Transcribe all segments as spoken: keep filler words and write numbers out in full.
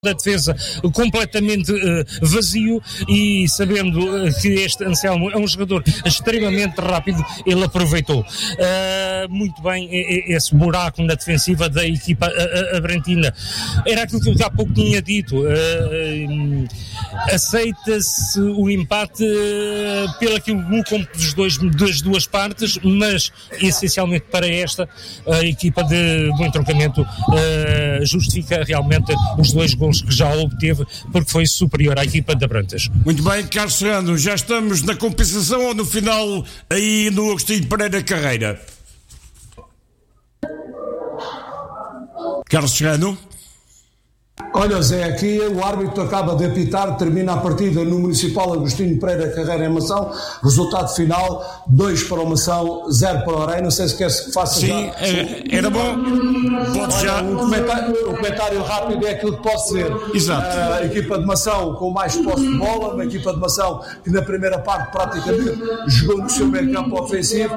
da defesa completamente uh, vazio, e sabendo uh, que este Anselmo é um jogador extremamente rápido, ele aproveitou uh, muito bem esse buraco na defensiva da equipa uh, abrantina. Era aquilo que eu há pouco tinha dito, uh, uh, aceita-se o empate uh, pelo aquilo dos dois, das duas partes, mas essencialmente para esta a equipa de, do entroncamento uh, justifica realmente os dois gols que já obteve, porque foi superior à equipa de Abrantes. Muito bem, Carlos Serrano, já estamos na compensação ou no final aí no Agostinho Pereira Carreira? Carlos Serrano? Olha, Zé, aqui o árbitro acaba de apitar, termina a partida no Municipal Agostinho Pereira Carreira em Mação, resultado final, dois para o Mação, zero para o Orei. Não sei se quer que faça. Sim, já... Sim, era bom. Pode Olha, já. O comentário, o comentário rápido é aquilo que posso dizer. Exato. A equipa de Mação com mais posse de bola, uma equipa de Mação que na primeira parte praticamente jogou no seu meio campo ofensivo.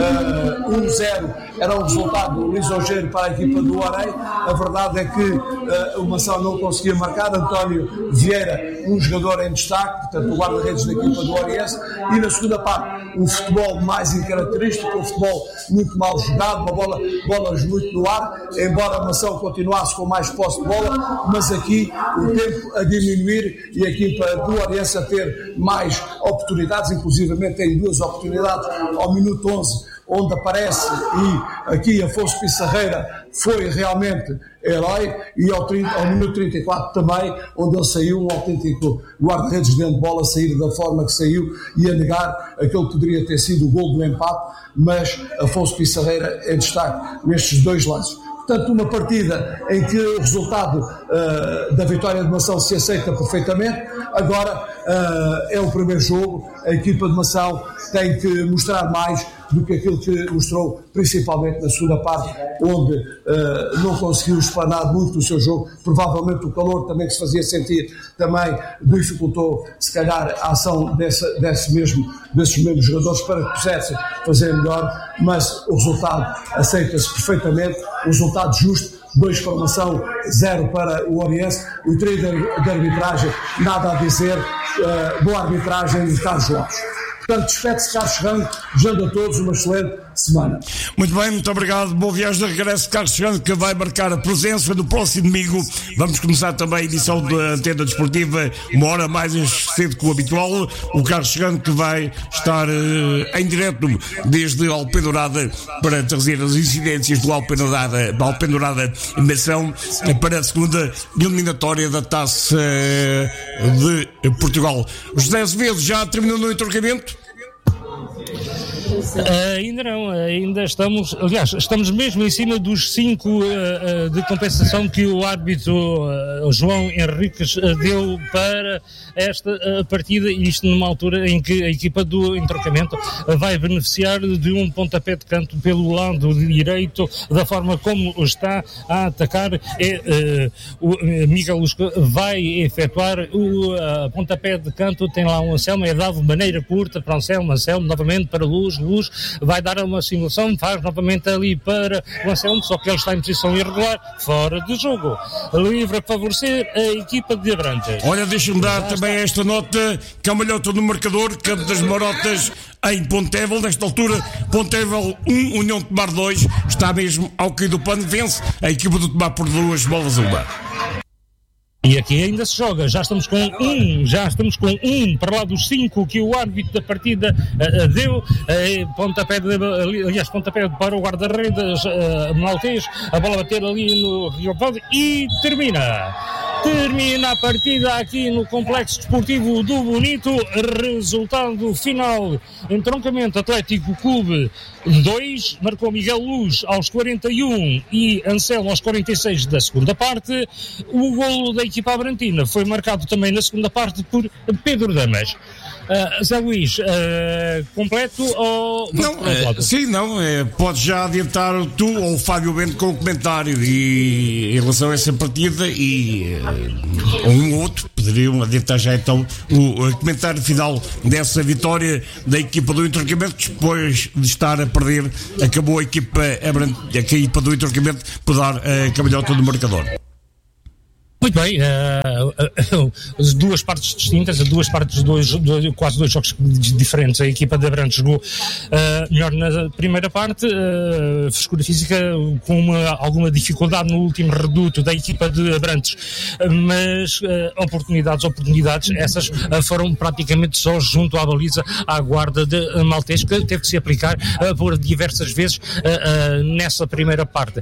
um zero era o resultado lisonjeiro para a equipa do Orei. A verdade é que uh, o Mação não conseguia marcar. António Vieira, um jogador em destaque, portanto o guarda-redes da equipa do Oriense, e na segunda parte um futebol mais incaracterístico, um futebol muito mal jogado, uma bola, bolas muito no ar, embora a Mação continuasse com mais posse de bola, mas aqui o tempo a diminuir e a equipa do Oriense a ter mais oportunidades, inclusivamente tem duas oportunidades ao minuto onze, onde aparece, e aqui Afonso Pissarreira foi realmente herói, e ao, trinta, ao minuto trinta e quatro também, onde ele saiu um autêntico guarda-redes dentro de bola, sair da forma que saiu e a negar aquele que poderia ter sido o gol do empate, mas Afonso Pissarreira é destaque nestes dois lances. Portanto, uma partida em que o resultado uh, da vitória de Mação se aceita perfeitamente. Agora uh, é o primeiro jogo, a equipa de Mação tem que mostrar mais do que aquilo que mostrou, principalmente na segunda parte, onde uh, não conseguiu explanar muito o seu jogo. Provavelmente o calor também que se fazia sentir também dificultou, se calhar, a ação dessa, desse mesmo, desses mesmos jogadores para que pudessem fazer melhor, mas o resultado aceita-se perfeitamente, o resultado justo. Dois para o Mação, zero para o Oriense. O trio de arbitragem, nada a dizer, uh, boa arbitragem de Carlos Lopes. Portanto, despede-se Carlos Serrano, desejando a todos uma excelente semana. Muito bem, muito obrigado. Boa viagem de regresso de Carlos Serrano, que vai marcar a presença do próximo domingo. Vamos começar também a edição da Antena Desportiva, uma hora mais cedo que o habitual. O Carlos Serrano, que vai estar uh, em direto desde Alpendurada para trazer as incidências do Alpendurada, da Alpendurada Mação para a segunda eliminatória da Taça de Portugal. José Azevedo já terminou no entroncamento? Uh, ainda não, ainda estamos, aliás, estamos mesmo em cima dos cinco uh, uh, de compensação que o árbitro uh, João Henriques uh, deu para esta uh, partida, e isto numa altura em que a equipa do entroncamento uh, vai beneficiar de um pontapé de canto pelo lado direito, da forma como está a atacar. É, uh, o Miguel Lusco vai efetuar o uh, pontapé de canto, tem lá um Anselmo, é dado de maneira curta para o Anselmo, Anselmo novamente para Luz, Luz vai dar uma simulação, faz novamente ali para o Anselmo, só que ele está em posição irregular, fora de jogo, livre a favorecer a equipa de Abrantes. Olha, deixa-me dar Já também está. esta nota, Camalhota no marcador, Campo das Marotas em Pontevel, nesta altura Pontevel um, União de Tomar dois, está mesmo ao cair do pano, vence a equipa do Tomar por duas bolas a uma. E aqui ainda se joga, já estamos com um, já estamos com um para lá dos cinco que o árbitro da partida uh, deu, uh, pontapé, de, aliás, pontapé para o guarda-redes uh, maltês, a bola bater ali no Rio Pode e termina. Termina a partida aqui no Complexo Desportivo do Bonito, resultado final, entroncamento Atlético Clube dois, marcou Miguel Luz aos quarenta e um e Anselmo aos quarenta e seis da segunda parte. O golo da equipa abrantina foi marcado também na segunda parte por Pedro Damas. Uh, Zé Luís, uh, completo ou... Não, é, sim, não, é, pode já adiantar tu ou o Fábio Bento com o comentário e, em relação a essa partida, e uh, um ou outro poderiam adiantar já então o, o comentário final dessa vitória da equipa do entroncamento. Depois de estar a perder, acabou a equipa, a, a equipa do entroncamento por dar a cambalhota do marcador. Muito bem, uh, uh, duas partes distintas, duas partes, dois, dois, quase dois jogos diferentes. A equipa de Abrantes jogou uh, melhor na primeira parte, uh, frescura física com uma, alguma dificuldade no último reduto da equipa de Abrantes, uh, mas uh, oportunidades, oportunidades, essas uh, foram praticamente só junto à baliza, à guarda de uh, Maltês, que teve que se aplicar uh, por diversas vezes uh, uh, nessa primeira parte.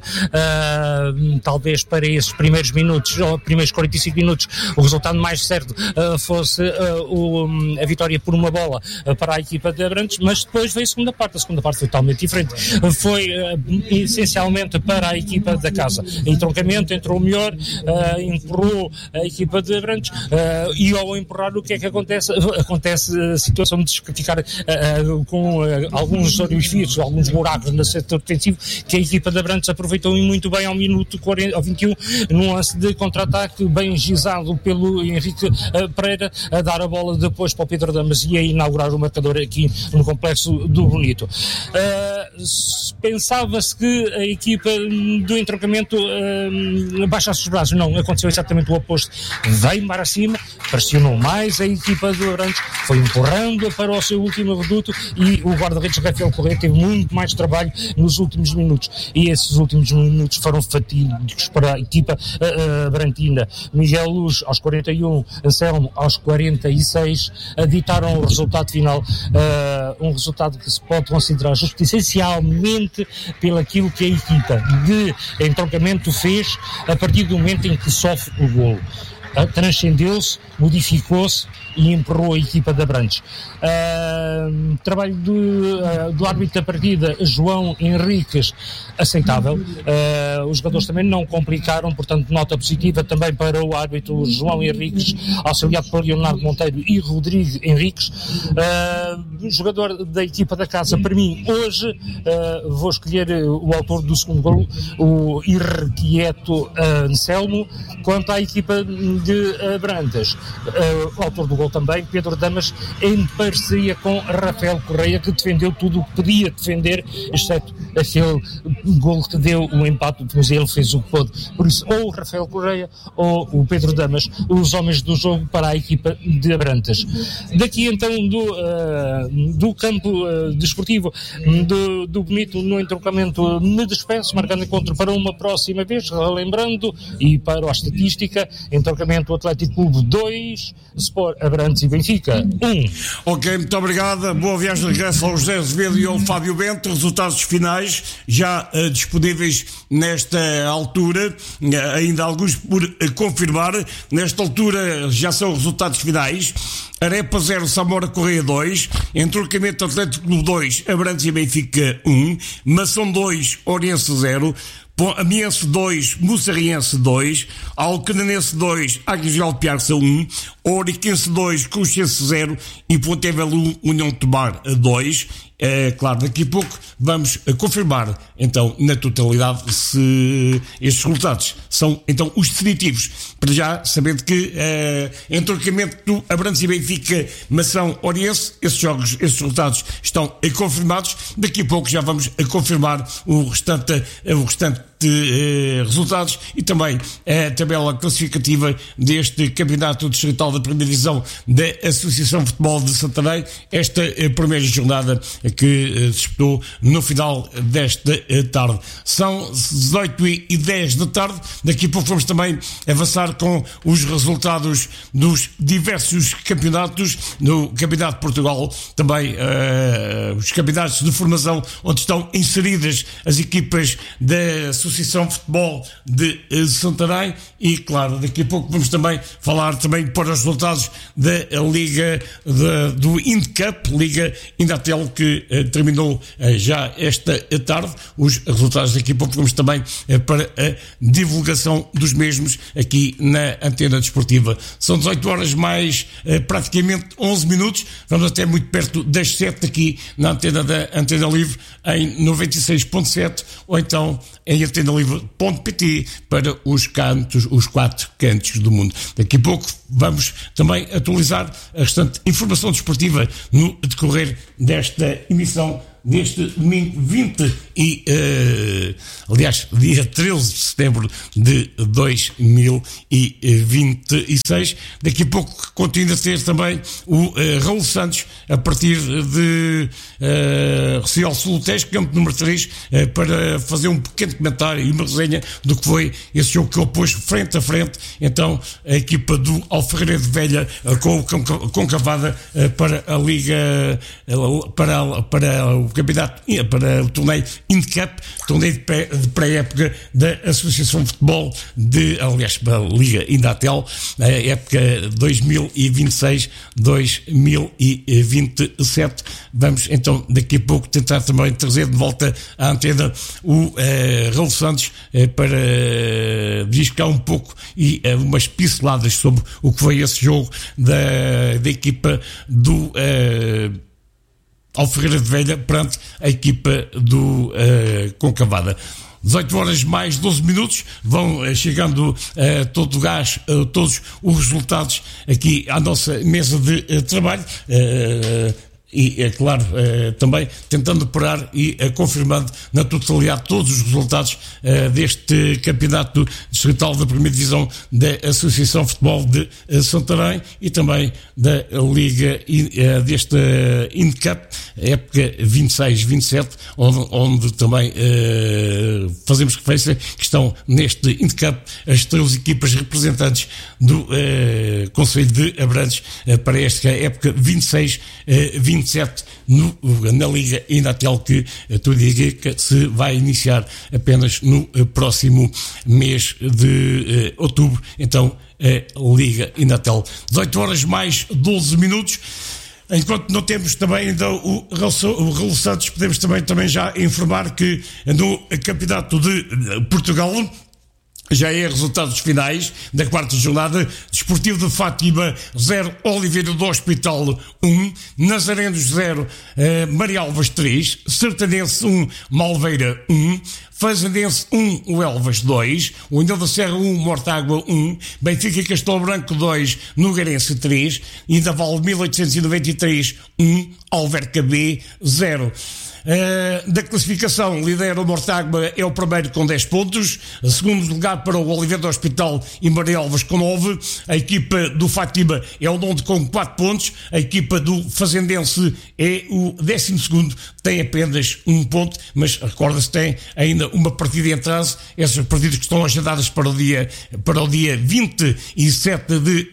Uh, talvez para esses primeiros minutos, ou primeiros quarenta e cinco minutos, o resultado mais certo uh, fosse uh, o, um, a vitória por uma bola uh, para a equipa de Abrantes, mas depois veio a segunda parte. A segunda parte foi totalmente diferente. Uh, foi uh, essencialmente para a equipa da casa. Entroncamento, entrou melhor, uh, empurrou a equipa de Abrantes uh, e ao empurrar, o que é que acontece? Acontece a situação de ficar uh, uh, com uh, alguns orifícios, alguns buracos no setor defensivo, que a equipa de Abrantes aproveitou muito bem ao minuto quarenta, ao vinte e um, num lance de contra-ataque bem gizado pelo Henrique uh, Pereira, a dar a bola depois para o Pedro Damas e a inaugurar o marcador aqui no Complexo do Bonito. Uh, pensava-se que a equipa do entroncamento uh, baixasse os braços. Não, aconteceu exatamente o oposto. Veio para cima, pressionou mais a equipa do Abrantes, foi empurrando para o seu último reduto e o guarda-redes Rafael Correia teve muito mais trabalho nos últimos minutos. E esses últimos minutos foram fatídicos para a equipa uh, uh, brantina. Miguel Luz aos quarenta e um, Anselmo aos quarenta e seis, ditaram o resultado final, uh, um resultado que se pode considerar justo essencialmente pelo aquilo que a equipa de entroncamento fez a partir do momento em que sofre o golo. Uh, transcendeu-se, modificou-se e empurrou a equipa de Abrantes. Uh, trabalho do, uh, do árbitro da partida, João Henriques, aceitável. Uh, os jogadores também não complicaram, portanto, nota positiva também para o árbitro João Henriques, auxiliado por Leonardo Monteiro e Rodrigo Henriques. Uh, jogador da equipa da casa, para mim, hoje, uh, vou escolher o autor do segundo golo, o irrequieto uh, Anselmo, quanto à equipa de Abrantes. Uh, o autor do gol também, Pedro Damas, em parceria com Rafael Correia, que defendeu tudo o que podia defender, exceto aquele gol que deu o empate, mas ele fez o que pôde. Por isso, ou o Rafael Correia ou o Pedro Damas, os homens do jogo para a equipa de Abrantes. Daqui então do, uh, do campo uh, desportivo do, do Bonito, no entroncamento, me despeço, marcando encontro para uma próxima vez, lembrando, e para a estatística, entroncamento Atlético Clube dois, Sport Abrantes e Benfica um. Ok, muito obrigado, boa viagem de regresso ao José Azevedo e ao Fábio Bento. Resultados finais já uh, disponíveis nesta altura, uh, ainda alguns por uh, confirmar. Nesta altura já são resultados finais: Arepa zero, Samora Correia dois, Entroncamento Atlético Clube dois, Abrantes e Benfica um, Mação dois, Oriense zero, Amiense dois, Mussarriense dois, Alcanenense dois, Águias de Alpiarça um, Ouriquense dois, Coxense zero e Pontevel um, União de Tomar dois. É claro, daqui a pouco vamos confirmar então na totalidade se estes resultados são então os definitivos. Para já, sabendo que é, entroncamento do Abrantes e Benfica, Mação, Oriense, esses jogos, esses resultados estão confirmados. Daqui a pouco já vamos confirmar o restante, o restante de eh, resultados e também a tabela classificativa deste campeonato distrital da primeira divisão da Associação de Futebol de Santarém, esta eh, primeira jornada que eh, disputou no final desta eh, tarde. São dezoito e dez da tarde, daqui a pouco vamos também avançar com os resultados dos diversos campeonatos, no Campeonato de Portugal, também eh, os campeonatos de formação onde estão inseridas as equipas da Associação Associação de Futebol de uh, Santarém e, claro, daqui a pouco vamos também falar também para os resultados da Liga de, do INDCUP, Liga Indatel, que uh, terminou uh, já esta tarde. Os resultados daqui a pouco vamos também uh, para a divulgação dos mesmos aqui na Antena Desportiva. São dezoito horas mais uh, praticamente onze minutos, vamos até muito perto das sete aqui na Antena da Antena Livre em noventa e seis ponto sete ou então em antena livre ponto pt para os cantos, os quatro cantos do mundo. Daqui a pouco vamos também atualizar a restante informação desportiva no decorrer desta emissão deste domingo vinte e, uh, aliás, dia treze de setembro de dois mil e vinte e seis. Daqui a pouco continua a ter também o uh, Raul Santos, a partir de uh, Real Solutesco, campo número três, uh, para fazer um pequeno comentário e uma resenha do que foi esse jogo que opôs frente a frente, então, a equipa do Alferreira de Velha uh, com o Concavada uh, para a Liga, uh, para, para o campeonato, para o torneio INDCAP, torneio de pré-época da Associação de Futebol de, aliás, para a Liga Indatel, a época dois mil e vinte e seis dois mil e vinte e sete. Vamos então daqui a pouco tentar também trazer de volta à antena o uh, Raul Santos uh, para uh, discar um pouco e uh, umas pinceladas sobre o que foi esse jogo da, da equipa do uh, Alferreira de Velha perante a equipa do uh, Concavada. dezoito horas mais doze minutos, vão uh, chegando uh, todo o gás, uh, todos os resultados aqui à nossa mesa de uh, trabalho. Uh, E, é claro, eh, também tentando parar e eh, confirmando na totalidade todos os resultados eh, deste campeonato distrital da primeira divisão da Associação de Futebol de eh, Santarém e também da Liga eh, deste eh, INDCAP, época vinte e seis vinte e sete, onde, onde também eh, fazemos referência que estão neste INDCAP as três equipas representantes do eh, Conselho de Abrantes eh, para esta época vinte e seis vinte e sete no, na Liga Inatel, que tu diga que se vai iniciar apenas no próximo mês de uh, outubro, então a Liga Inatel. dezoito horas mais doze minutos. Enquanto não temos também ainda o Raul Santos, podemos também, também já informar que no Campeonato de Portugal já é resultados finais da quarta jornada. Desportivo de Fátima zero, Oliveira do Hospital um, Nazarenos zero, eh, Maria Alvas três, Sertanense um, Malveira um, Fazendense um, o Elvas dois, União da Serra um, Mortágua um, Benfica e Castelo Branco dois, Nogueirense três, Indaval mil oitocentos e noventa e três um, Alverca B zero. Uh, da classificação, lidera o Mortágua, é o primeiro com dez pontos, a segundo lugar para o Oliveira do Hospital e Maria Alves com nove, a equipa do Fátima é o nono com quatro pontos, a equipa do Fazendense é o décimo segundo, tem apenas um ponto, mas recorda-se, tem ainda uma partida em atraso, essas partidas que estão agendadas para o dia, para o dia vinte e sete de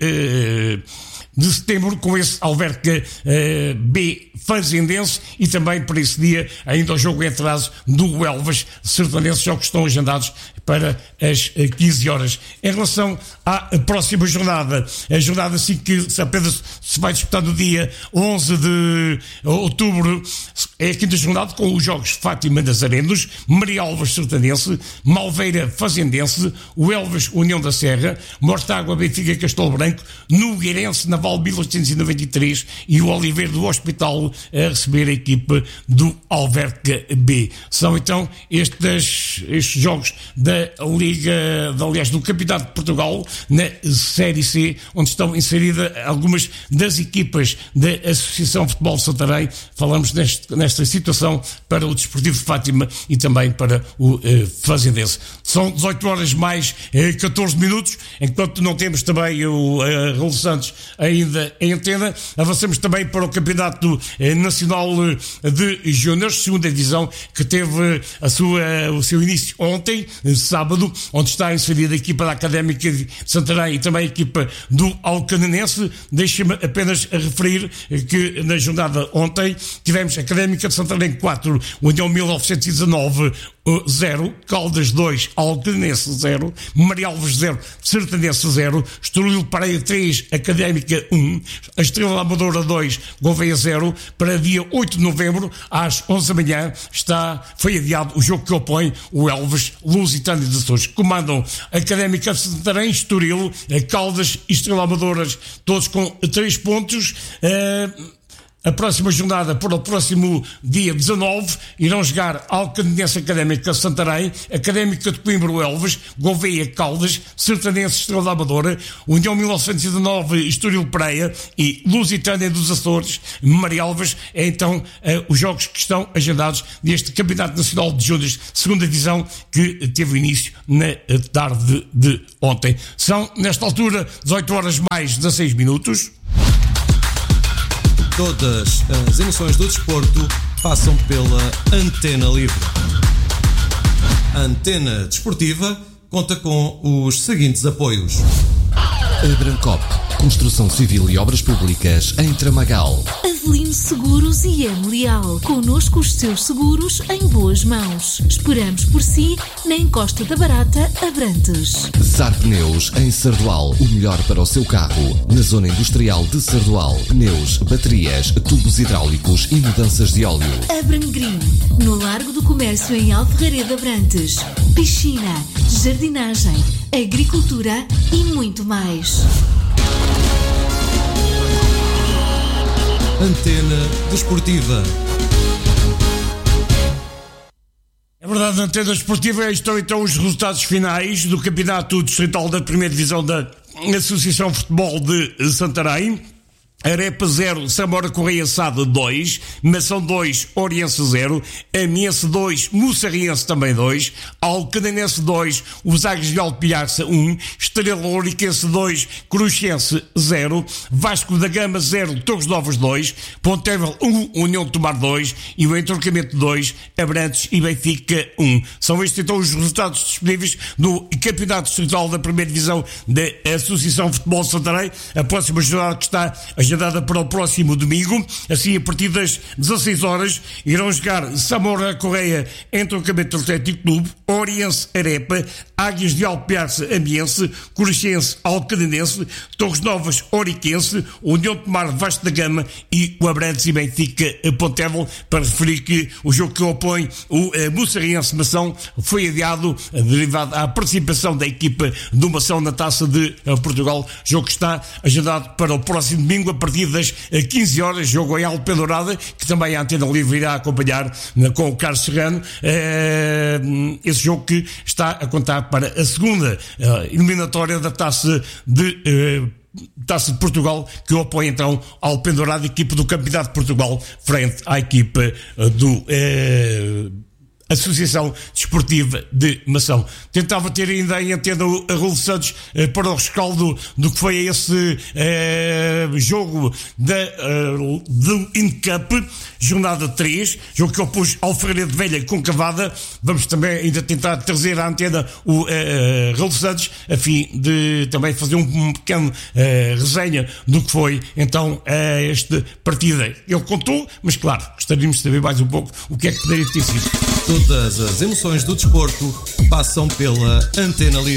uh, de setembro, com esse Alverca uh, B Fazendense, e também para esse dia ainda o jogo em atraso do Elvas Sertanense, jogos que estão agendados para as quinze horas. Em relação à próxima jornada, a jornada assim que apenas se vai disputar no dia onze de outubro, é a quinta jornada com os jogos Fátima Nazarenos, Maria Alves Sertanense, Malveira Fazendense, o Elvas União da Serra, Mortágua Benfica Castelo Branco, Nogueirense Naval mil oitocentos e noventa e três e o Oliveira do Hospital a receber a equipa do Alverca B. São então estes, estes jogos da Liga, de, aliás, do Campeonato de Portugal, na Série C, onde estão inseridas algumas das equipas da Associação de Futebol de Santarém. Falamos neste, nesta situação para o Desportivo de Fátima e também para o uh, Fazendense. São dezoito horas mais uh, catorze minutos, enquanto não temos também o uh, Raul Santos ainda em antena. Avançamos também para o Campeonato uh, Nacional uh, de Júniores, segunda divisão, que teve a sua, uh, o seu início ontem, uh, sábado, onde está inserida a equipa da Académica de Santarém e também a equipa do Alcanenense. Deixa-me apenas referir que na jornada ontem tivemos a Académica de Santarém quatro, União mil novecentos e dezanove zero, Caldas dois, Alcanenense zero, Maria Alves zero, Sertanense zero, Estoril Pareia três, Académica um, a Estrela Amadora dois, Gouveia zero. Para dia oito de novembro, às onze da manhã, está, foi adiado o jogo que opõe o Elvas Lusitano de Açores. Comandam a Académica de Santarém, Estoril, Caldas e Estrela Amadoras, todos com três pontos. Uh, A próxima jornada, para o próximo dia dezanove, irão jogar Alcadenense Académica Santarém, Académica de Coimbra Elvas, Gouveia Caldas, Sertanense Estrela da Amadora, União mil novecentos e dezenove Estoril Praia e Lusitânia dos Açores, Marialvas. É então eh, os jogos que estão agendados neste Campeonato Nacional de Júniores, segunda divisão, que teve início na tarde de ontem. São, nesta altura, dezoito horas mais dezasseis minutos. Todas as emoções do desporto passam pela Antena Livre. A Antena Desportiva conta com os seguintes apoios: Abrancop, construção civil e obras públicas em Tramagal. Avelino Seguros e M. Leal. Connosco os seus seguros em boas mãos. Esperamos por si na Encosta da Barata, Abrantes. Sar Pneus em Sardual. O melhor para o seu carro. Na zona industrial de Sardual. Pneus, baterias, tubos hidráulicos e mudanças de óleo. Abran Green. No Largo do Comércio em Alferraria Abrantes. Piscina, jardinagem, agricultura e muito mais. Antena Desportiva. É verdade, na Antena Desportiva estão então os resultados finais do Campeonato Distrital da primeira Divisão da Associação Futebol de Santarém. Arepa zero, Samora Correia Sada dois, Mação dois, Oriense zero, Amiense dois, Moçarriense também dois, Alcadenense dois, Os Águias de Alpiarça um, Estrela Ouriquense dois, Cruxense zero, Vasco da Gama zero, Torres Novas dois, Pontevel um, União de Tomar dois e o Entroncamento dois, Abrantes e Benfica um. São estes então os resultados disponíveis no Campeonato Distrital da primeira Divisão da Associação Futebol de Santarém. A próxima jornada que está agendada para o próximo domingo, assim a partir das dezasseis horas, irão jogar Samora Correia Entroncamento Atlético Clube, Oriense Arepa, Águias de Alpiarça Amiense, Cruxense Alcadenense, Torres Novas Ouriquense, União de Tomar Vasco da Gama e o Abrantes e Benfica Pontevel, para referir que o jogo que opõe o eh, Moçarriense Mação foi adiado, eh, derivado à participação da equipa do Mação na Taça de eh, Portugal, jogo que está agendado para o próximo domingo, a partir das quinze horas, jogo em Alpedorada, que também a Antena Livre irá acompanhar com o Carlos Serrano, esse jogo que está a contar para a segunda eliminatória da Taça de Taça de Portugal, que opõe então ao Alpedorada, equipe do Campeonato de Portugal, frente à equipa do Associação Desportiva de Mação. Tentava ter ainda em antena a Raul Santos eh, para o rescaldo do que foi esse eh, jogo da, eh, do INCAP, jornada três, jogo que opôs Alferreira de Velha com Cavada. Vamos também ainda tentar trazer à antena o eh, Raul Santos, a fim de também fazer um, um pequeno eh, resenha do que foi então eh, esta partida. Ele contou, mas claro, gostaríamos de saber mais um pouco o que é que poderia ter sido. Todas as emoções do desporto passam pela Antena Livre.